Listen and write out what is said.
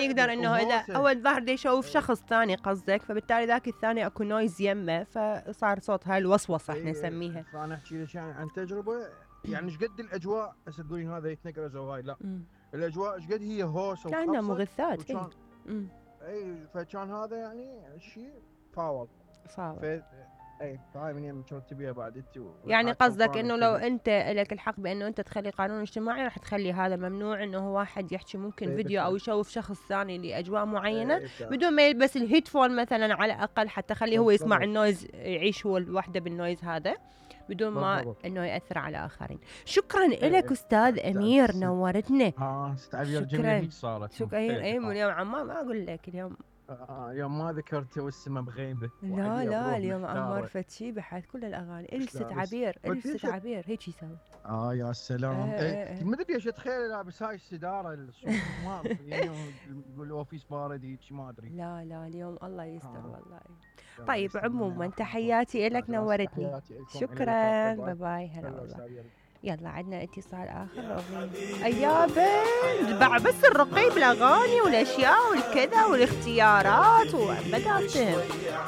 يقدر انه اذا هو الظاهر دي يشوف شخص ثاني قصدك، فبالتالي ذاك الثاني اكو نويز يمه، فصار صوت هاي الوسوسه احنا نسميها. فانا احكي لك عن تجربه، يعني ايش قد الاجواء هسه تقولين هذا يتنقرز او هاي، لا الاجواء ايش قد هي هوسه كانها وخبصه مغثات. اي فكان هذا يعني شيء فاول. اي فهاي من يم ترتبيها بعد انت. يعني قصدك انه لو انت لك الحق بانه انت تخلي قانون اجتماعي راح تخلي هذا ممنوع، انه واحد يحكي ممكن فيديو او يشوف شخص ثاني لاجواء معينه بدون ما يلبس الهيدفون مثلا على الاقل، حتى خليه هو يسمع النويز، يعيش هو لوحده بالنويز هذا بدون ما انه ياثر على اخرين. شكرا لك استاذ امير، نورتنا. شكرا. شكرا. اي من اليوم عمار ما اقول لك اليوم يوم ما ذكرت والسما بغيبه. لا اليوم عمار فتشي بحث كل الاغاني الست عبير هيك يسوي. يا سلام. ما ادري ايش اتخيل لابس هاي السداره السمار يعني بالاوفيس بارد هيك ما ادري. لا اليوم الله يستر والله. طيب عموما تحياتي لك، نورتني. شكرا. باي باي. هلا والله. يلا عندنا اتصال اخر. يا بنت بس الرقي بالاغاني والاشياء والكذا والاختيارات وبداتهم.